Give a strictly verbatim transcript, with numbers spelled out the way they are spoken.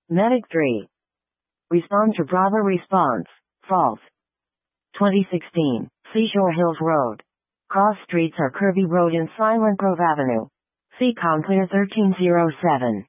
Medic three. Respond to Bravo response. False. twenty sixteen. Seashore Hills Road. Cross streets are Kirby Road and Silent Grove Avenue. See ComClear thirteen oh seven.